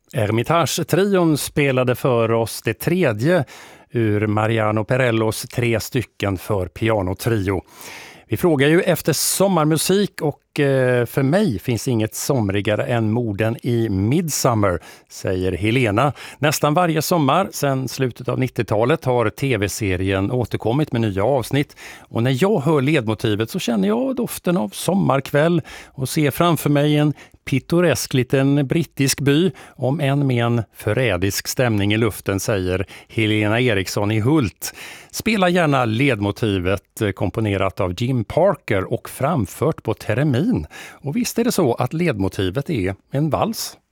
Hermitage-trion spelade för oss det tredje ur Mariano Perellos 3 stycken för pianotrio. Vi frågar ju efter sommarmusik och för mig finns inget somrigare än morden i Midsummer, säger Helena. Nästan varje sommar sedan slutet av 90-talet har tv-serien återkommit med nya avsnitt. Och när jag hör ledmotivet så känner jag doften av sommarkväll och ser framför mig en pittoresk liten brittisk by, om en med en förrädisk stämning i luften, säger Helena Eriksson i Hult. Spela gärna ledmotivet komponerat av Jim Parker och framfört på teremin. Och visst är det så att ledmotivet är en vals.